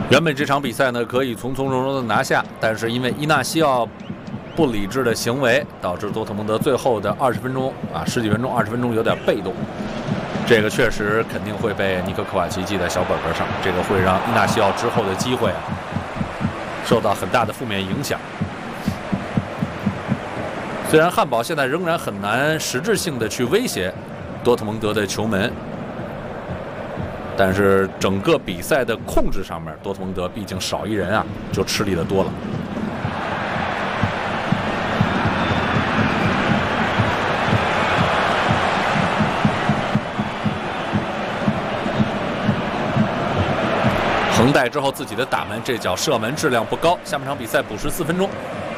原本这场比赛呢可以从从容容的拿下，但是因为伊纳西奥不理智的行为，导致多特蒙德最后的20分钟十几分钟20分钟有点被动。这个确实肯定会被尼克科瓦奇记在小本本上，这个会让伊纳西奥之后的机会受到很大的负面影响。虽然汉堡现在仍然很难实质性的去威胁多特蒙德的球门，但是整个比赛的控制上面，多特蒙德毕竟少一人就吃力的多了。横带之后自己的打门，这脚射门质量不高。下半场比赛补时4分钟。